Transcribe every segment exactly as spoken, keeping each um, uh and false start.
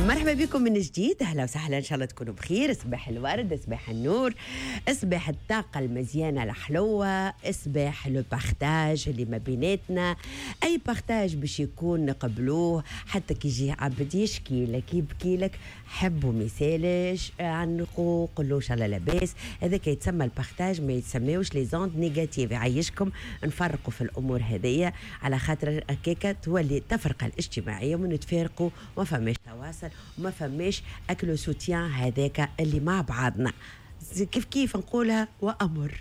مرحبا بكم من جديد، اهلا وسهلا، ان شاء الله تكونوا بخير. صباح الورد، صباح النور، صباح الطاقه المزيانه الحلوه، صباح لو بارتاج اللي ما بيناتنا. اي بارتاج باش يكون نقبلوه، حتى كي يجي عبد يشكي لك يبكي لك حبوا ما يسالش عنقو قولوا ان شاء الله لاباس. هذاك يتسمى البارتاج، ما يتسميوش لي زوند نيجاتيف. يعيشكم نفرقوا في الامور هذيا على خاطر هكاك تولي التفرقه الاجتماعيه ونتفارقوا وما فماش تواصل وما فماش اكلو سوتيان هذاك اللي مع بعضنا. كيف كيف نقولها وامر.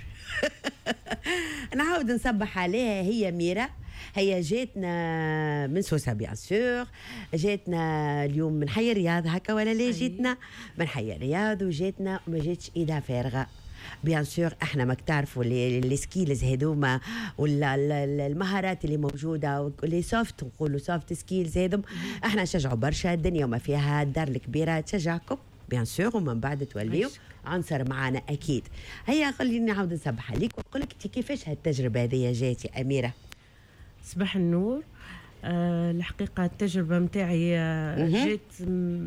نعاود نصبح عليها، هي ميرا، هي جاتنا من سوسة بيان سور، جاتنا اليوم من حي الرياض هكا ولا ليه؟ جيتنا من حي الرياض وجاتنا وما جاتش ايدها فارغه. بيان سور احنا ما تعرفوا لي سكيلز هذوما ولا المهارات اللي موجوده ولي سوفت، نقولوا سوفت سكيلز هذوم احنا نشجعوا برشا. الدنيا وما فيها، الدار الكبيره تشجعكم بيان سور، ومن بعد توليوا عنصر معنا اكيد. هيا خليني نعاود نصبح عليك ونقول لك كيفاش هالتجربه هذه جاتي اميره. صباح النور. أه الحقيقه التجربه متاعي أه جات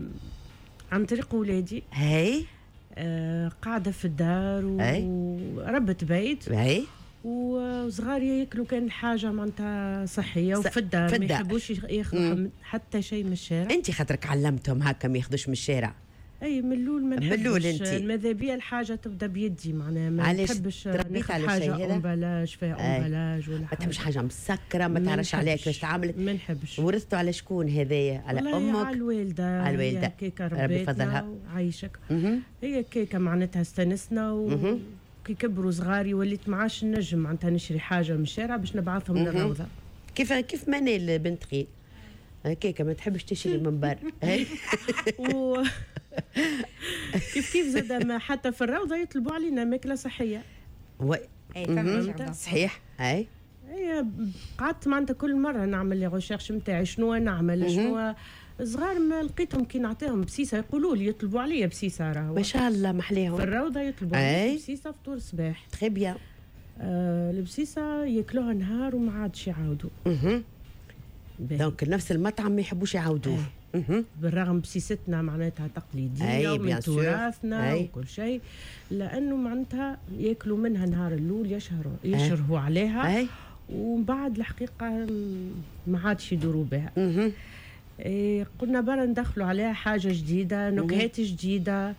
عن طريق ولادي. هاي أه قاعده في الدار وربت بيت وصغاري ياكلوا كان حاجه معناتها صحيه وفي الدار ما يحبوش ياخذوا حتى شيء من الشارع. انت خاطرك علمتهم هكا ما ياخذوش من الشارع. اي من الاول ما نحبش ماذا بيا الحاجه تبدا بيدي، معناها ما نحبش ناخذ حاجه امبلاج فيها امبلاج ولا ما تحبش حاجه مسكره ما تعرفش عليها كيفاش تعملت. ما نحبش. ورثته على شكون هذايا؟ على امك؟ على الوالده. على الوالده. كيكه ربي يفضلها وعايشك. هي كيكه معناتها استنسنا و كي كبروا صغاري وليت ما عادش نجم معناتها نشري حاجه من الشارع باش نبعثهم للروضه. كيف كيف منال بنتي هكاكا ما تحبش تشري من برا. و كيف كيف زاد حتى في الروضه يطلبوا علينا ماكله صحيه. و... صحيح. اي هي قعدت معناتها كل مره نعمل لي ريشيرش نتاعي شنو نعمل شنو. صغار ما لقيتهم كي نعطيهم بسيسه يقولوا لي يطلبوا عليا بسيسه راهو ما شاء الله محليهم في الروضه يطلبوا عليا بسيسه فطور الصباح. تري بيان. آه البسيسه ياكلوها نهار وما عادش يعاودوا. اها دونك نفس المطعم ما يحبوش يعاودوه. اها بالرغم بسيستنا معناتها تقليديه ومن تراثنا وكل شيء، لانه معناتها ياكلوا منها نهار الاول يشهروا يشرهوا عليها أي. ومن بعد الحقيقه ما عادش يدوروا بها. اها إيه قلنا برا ندخلوا عليها حاجه جديده، نكهات جديده،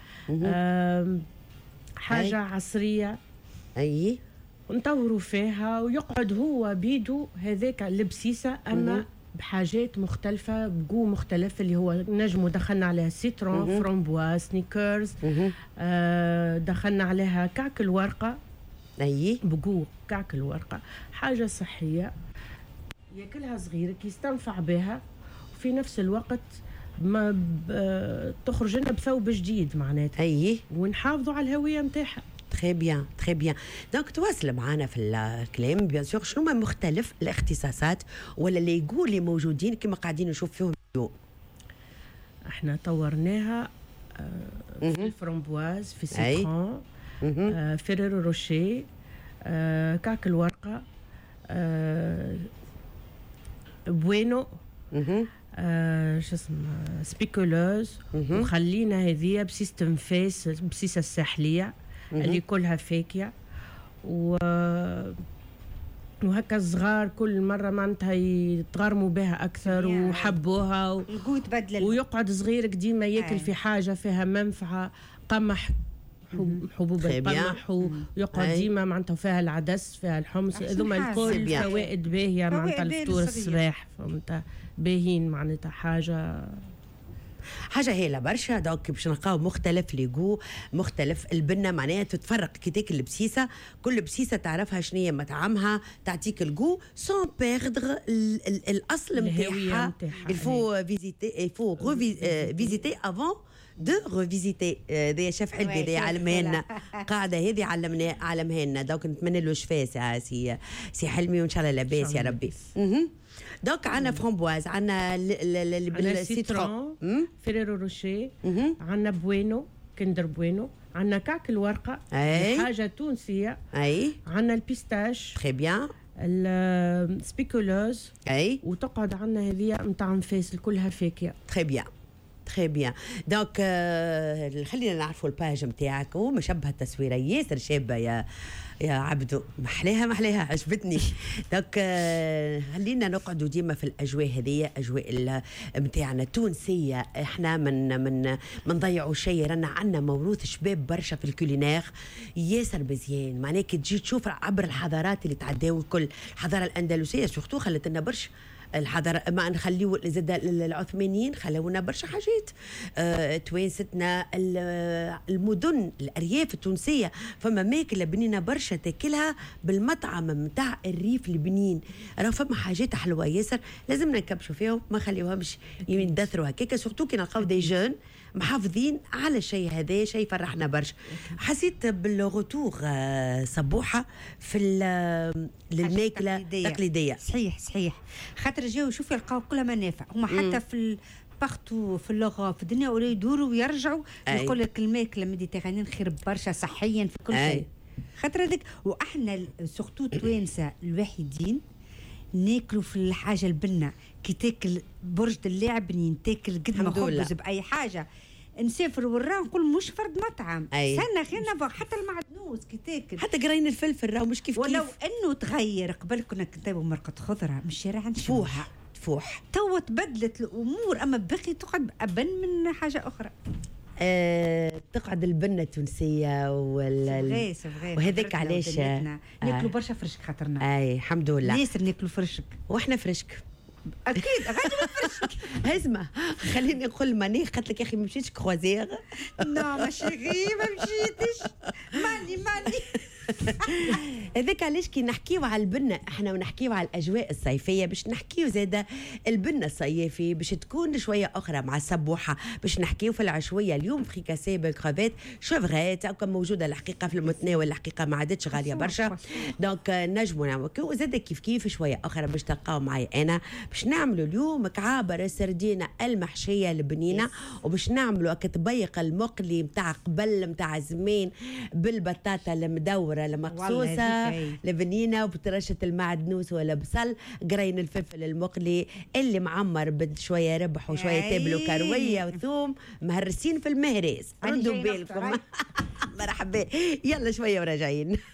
حاجه أي. عصريه اي ونطوروا فيها ويقعد هو بيدو هذاك البسيسه اما مه. بحاجات مختلفه بقو مختلف اللي هو نجموا دخلنا عليها سيترون فرامبواز سنيكرز آه دخلنا عليها كعك الورقه اي بقو كعك الورقه حاجه صحيه ياكلها صغيرك يستنفع بها في نفس الوقت ما تخرج لنا بثوب جديد معناتها اي ونحافظوا على الهويه نتاعها. تري بيان تري بيان. دونك تواصل معنا في الكلام بيان سور شنو ما مختلف الاختصاصات ولا اللي يقول اللي موجودين كما قاعدين نشوف فيهم اليوم. احنا طورناها آه في الفرامبواز في سيترون آه فيريرو روشيه آه كعك الورقه آه بوينو آه شو اسمه سبيكولوز وخلينا هذه بسيستم فيس بسيسه الساحليه اللي كلها فاكهه و وهكا الصغار كل مره معناتها يتغرموا بها اكثر وحبوها و... ويقعد صغير ديما ياكل في حاجه فيها منفعه قمح حبوب القمح ويقعد ديما معناتها فيها العدس فيها الحمص هذوما الكل فوائد باهيه معناتها الفطور الصباح فهمت باهين معناتها حاجه حاجه هيله برشا. دونك باش نلقاو مختلف ليغو مختلف البنه معناها تتفرق كي تاكل البسيسه كل بسيسه تعرفها شنية مطعمها تعطيك الجو سون بيردر الاصل نتاعها. الفو فيزيتي الفو فيزيتي افون دو ريفيزيتي. هذا شاف حلبي هذا علمها لنا قاعده هذه علمنا علمها لنا. دونك نتمنى له شفاء سي سي حلمي وان شاء الله لاباس يا ربي. دونك عندنا فرامبواز عندنا السيترون فيريرو روشيه عندنا بوينو كندر بوينو عندنا كعك الورقه حاجه تونسيه اي عندنا البيستاش تري بيان السبيكولوز اي وتقعد عندنا هذه نتاع نفاس كلها فاكهه تري بيان تخي بيان. دونك آه خلينا نعرفوا الباج نتاعك، هو مشبه التصويره ياسر شابه يا يا عبدو، محلاها محلاها عجبتني. دونك آه خلينا نقعدوا ديما في الاجواء هذه، اجواء نتاعنا التونسيه. احنا من من ما نضيعوا شيء، رانا عندنا موروث شباب برشا في الكولينير ياسر مزيان. معناها كي تجي تشوف عبر الحضارات اللي تعداو الكل، الحضاره الاندلسيه سورتو خلت لنا برشا الحضاره، ما نخليو زاد العثمانيين خلونا برشا حاجات. أه توانستنا المدن الارياف التونسيه فما ماكله بنينا برشا تاكلها بالمطعم نتاع الريف البنين. راه فما حاجات حلوه ياسر لازمنا نكبشوا فيهم، ما خليوهمش يندثروا هكاكا، سورتو كي نلقاو دي جون محافظين على الشيء هذا، شيء فرحنا برشا. حسيت بالغتور صبوحه في الماكله التقليديه. صحيح صحيح، خاطر جاو شوفوا يلقاو كلها منافع، هما حتى في بارتو في اللغه في الدنيا ولا يدوروا ويرجعوا يقول لك الماكله الميديتيرانيين خير برشا صحيا في كل شيء. خاطر هذاك، واحنا سورتو التوانسه الوحيدين ناكلوا في الحاجه البنه، كي تاكل برج اللاعب بنين، تاكل قدمه خبز باي حاجه، نسافر وراه نقول مش فرد مطعم سنه غير نبغى. حتى المعدنوس كي تاكل، حتى قراين الفلفل راهو مش كيف ولو كيف. انه تغير، قبل كنا كنتابعوا مرقه خضره من الشارع تفوح تفوح، تو تبدلت الامور، اما باقي تقعد ابن من حاجه اخرى. أه تقعد البنه التونسيه وال وهذاك علاش ناكلوا برشا فرشك خاطرنا. اي الحمد لله ياسر ناكلوا فرشك، واحنا فرشك اكيد غادي فرشك. اسمع خليني نقول المناخ، قالت لك يا اخي ما مشيتش كروزير. لا ماشي غير ما مشيتش، ماني ماني. هذاك علاش كي نحكيو على البنه احنا ونحكيو على الاجواء الصيفيه، باش نحكيو زاده البنه الصيفي باش تكون شويه اخرى مع السبوحه، باش نحكيو في العشويه اليوم فريكاسي بالكرافات شوفغيت هاكا موجوده الحقيقه في المتناول، الحقيقه ما عادتش غاليه برشا. دونك نجموا نعملوا وزاده كيف كيف شويه اخرى باش تلقاو معي انا باش نعملوا اليوم كعابر السردينه المحشيه البنينه، وباش نعملوا كتبيق المقلي نتاع قبل نتاع زمان بالبطاطا المدوره المقصوصه البنينه وبترشه المعدنوس ولا بصل، قرين الفلفل المقلي اللي معمر بشويه ربح وشويه تابل وكرويه وثوم مهرسين في المهرس. ردوا بالكم. مرحبا، يلا شويه وراجعين.